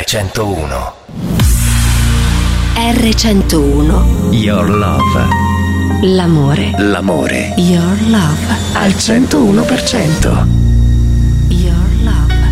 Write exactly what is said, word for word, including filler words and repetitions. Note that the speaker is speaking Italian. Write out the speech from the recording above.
centouno. erre centouno. Your love. L'amore. L'amore. Your love. Al centouno per cento.